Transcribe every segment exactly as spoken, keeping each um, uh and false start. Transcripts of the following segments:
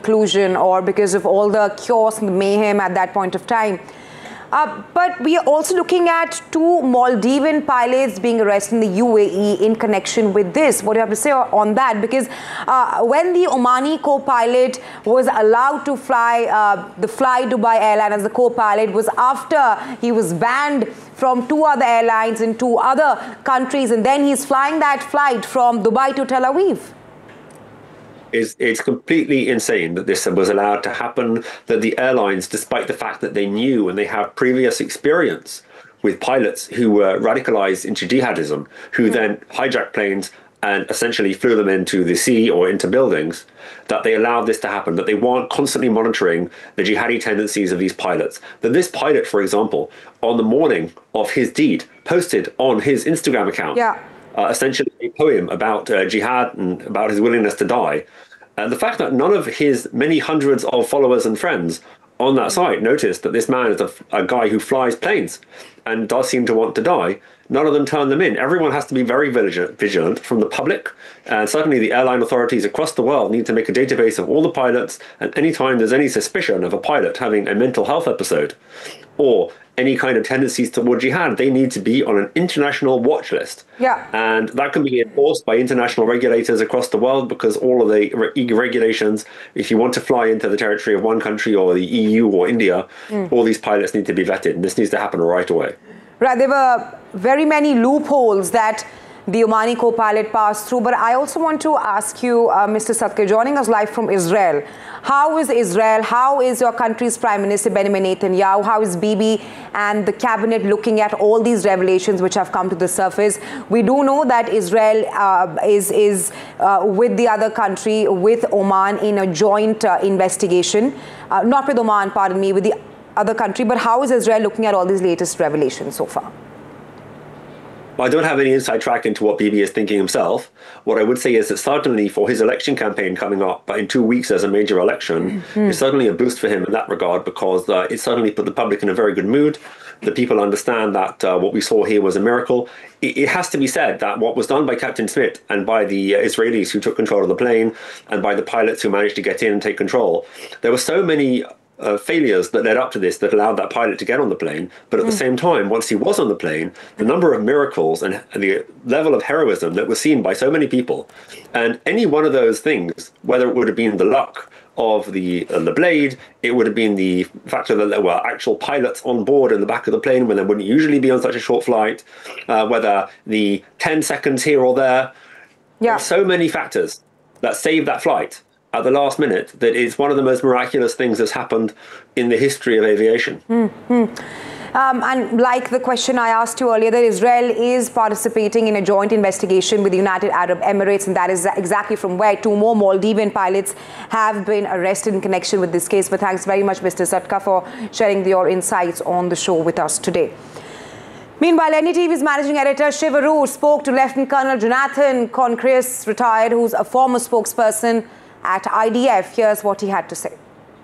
conclusion or because of all the chaos and the mayhem at that point of time. Uh, but we are also looking at two Maldivian pilots being arrested in the U A E in connection with this. What do you have to say on that? Because uh, when the Omani co-pilot was allowed to fly uh, the Fly Dubai airline as the co-pilot was after he was banned from two other airlines in two other countries, and then he's flying that flight from Dubai to Tel Aviv. It's, it's completely insane that this was allowed to happen, that the airlines, despite the fact that they knew and they have previous experience with pilots who were radicalized into jihadism, who mm. then hijacked planes and essentially flew them into the sea or into buildings, that they allowed this to happen, that they weren't constantly monitoring the jihadi tendencies of these pilots. That this pilot, for example, on the morning of his deed, posted on his Instagram account, yeah. Uh, essentially a poem about uh, jihad and about his willingness to die. And the fact that none of his many hundreds of followers and friends on that site noticed that this man is a, a guy who flies planes and does seem to want to die, none of them turn them in. Everyone has to be very vigilant, vigilant from the public, and certainly the airline authorities across the world need to make a database of all the pilots, and anytime there's any suspicion of a pilot having a mental health episode or any kind of tendencies toward jihad, they need to be on an international watch list. Yeah. And that can be enforced by international regulators across the world, because all of the re regulations, if you want to fly into the territory of one country or the E U or India, mm. all these pilots need to be vetted. And this needs to happen right away. Right. There were very many loopholes that the Omani co-pilot passed through. But I also want to ask you, uh, Mister Sadker, joining us live from Israel, how is Israel, how is your country's Prime Minister Benjamin Netanyahu, how is Bibi and the cabinet looking at all these revelations which have come to the surface? We do know that Israel uh, is, is uh, with the other country, with Oman, in a joint uh, investigation, uh, not with Oman, pardon me, with the other country. But how is Israel looking at all these latest revelations so far? Well, I don't have any inside track into what Bibi is thinking himself. What I would say is that certainly for his election campaign coming up in two weeks as a major election, mm-hmm. is certainly a boost for him in that regard, because uh, it certainly put the public in a very good mood. The people understand that uh, what we saw here was a miracle. It, it has to be said that what was done by Captain Smith and by the uh, Israelis who took control of the plane and by the pilots who managed to get in and take control, there were so many Uh, failures that led up to this that allowed that pilot to get on the plane. But at mm. the same time, once he was on the plane, the number of miracles and the level of heroism that was seen by so many people, and any one of those things, whether it would have been the luck of the uh, the blade, it would have been the factor that there were actual pilots on board in the back of the plane when there wouldn't usually be on such a short flight, uh, whether the ten seconds here or there, yeah. there are so many factors that saved that flight at the last minute, that is one of the most miraculous things that's happened in the history of aviation. Mm-hmm. um, and like the question I asked you earlier, that Israel is participating in a joint investigation with the United Arab Emirates, and that is exactly from where two more Maldivian pilots have been arrested in connection with this case. But thanks very much, Mister Sadker, for sharing your insights on the show with us today. Meanwhile, N D T V's managing editor Shiv Aroor spoke to Lieutenant Colonel Jonathan Concrius, retired, who's a former spokesperson at I D F. Here's what he had to say.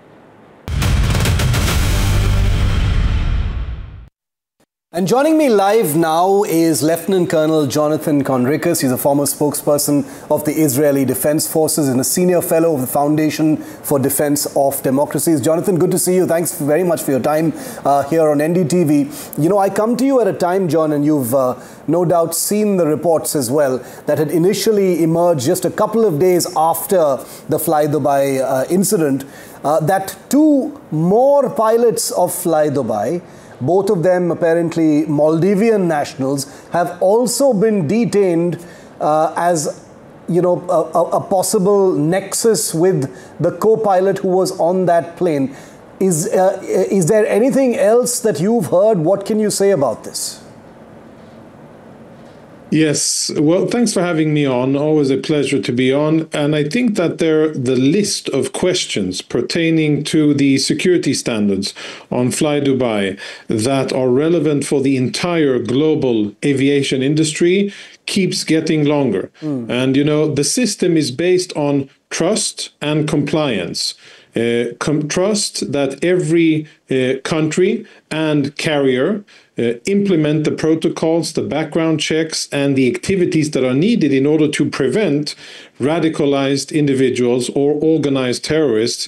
And joining me live now is Lieutenant Colonel Jonathan Concrius. He's a former spokesperson of the Israeli Defense Forces and a senior fellow of the Foundation for Defense of Democracies. Jonathan, good to see you. Thanks very much for your time uh, here on N D T V. You know, I come to you at a time, John, and you've uh, no doubt seen the reports as well, that had initially emerged just a couple of days after the Fly Dubai uh, incident, uh, that two more pilots of Fly Dubai, both of them apparently Maldivian nationals, have also been detained uh, as, you know, a, a possible nexus with the co-pilot who was on that plane. Is, uh, is there anything else that you've heard? What can you say about this? Yes, well, thanks for having me on. Always a pleasure to be on. And I think that there, the list of questions pertaining to the security standards on Fly Dubai that are relevant for the entire global aviation industry keeps getting longer. Mm. And, you know, the system is based on trust and compliance. Uh, trust that every uh, country and carrier uh, implement the protocols, the background checks, and the activities that are needed in order to prevent radicalized individuals or organized terrorists